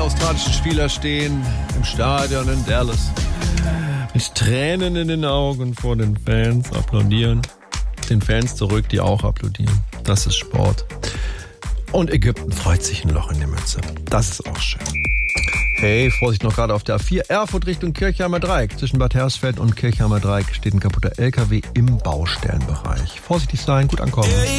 australischen Spieler stehen im Stadion in Dallas. Mit Tränen in den Augen vor den Fans applaudieren. Den Fans zurück, die auch applaudieren. Das ist Sport. Und Ägypten freut sich ein Loch in die Mütze. Das ist auch schön. Hey, Vorsicht noch gerade auf der A4 Erfurt Richtung Kirchheimer Dreieck. Zwischen Bad Hersfeld und Kirchheimer Dreieck steht ein kaputter LKW im Baustellenbereich. Vorsichtig sein, gut ankommen.